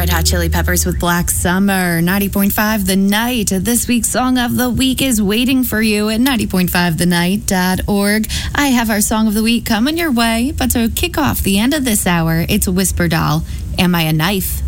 Red Hot Chili Peppers with Black Summer, 90.5 The Night. This week's Song of the Week is waiting for you at 90.5thenight.org. I have our Song of the Week coming your way, but to kick off the end of this hour, it's Whisper Doll, Am I a Knife?